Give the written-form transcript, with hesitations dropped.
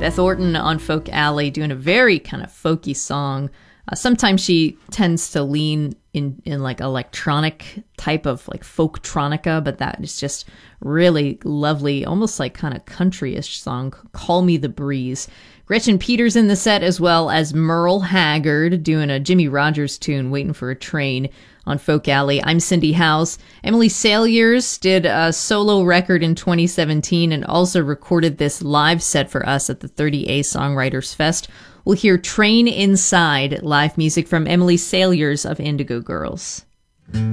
Beth Orton on Folk Alley doing a very kind of folky song. Sometimes she tends to lean in like electronic type of like folktronica, but that is just really lovely, almost like kind of country-ish song, Call Me the Breeze. Gretchen Peters in the set, as well as Merle Haggard doing a Jimmy Rogers tune, Waiting for a Train, on Folk Alley. I'm Cindy House. Emily Saliers did a solo record in 2017 and also recorded this live set for us at the 30A Songwriters Fest. We'll hear Train Inside, live music from Emily Saliers of Indigo Girls.